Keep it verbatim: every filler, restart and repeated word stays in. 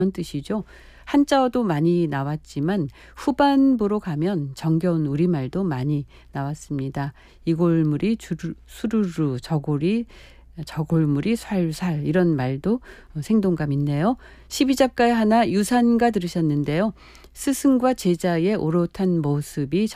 그런 뜻이죠. 한자어도 많이 나왔지만 후반부로 가면 정겨운 우리말도 많이 나왔습니다. 이골물이 주르, 수루루, 저골이 저골물이 살살 이런 말도 생동감 있네요. 십이 작가의 하나 유산가 들으셨는데요. 스승과 제자의 오롯한 모습이